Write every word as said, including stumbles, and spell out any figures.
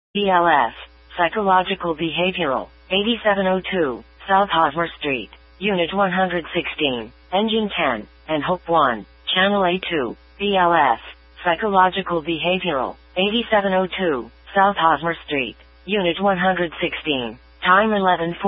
B L S, Psychological Behavioral, eighty-seven oh two, South Hosmer Street, Unit one hundred sixteen, Engine ten, and Hope one, Channel A two, B L S, Psychological Behavioral, eighty-seven oh two, South Hosmer Street, Unit one hundred sixteen, time eleven forty.